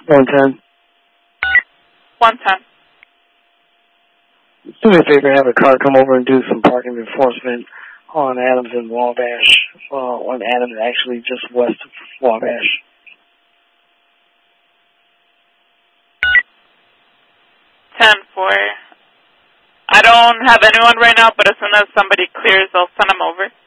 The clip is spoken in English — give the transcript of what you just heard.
110. 110. Do me a favor, have a car come over and do some parking enforcement on Adams and Wabash. On Adams, actually just west of Wabash. 10-4. I don't have anyone right now, but as soon as somebody clears, I'll send them over.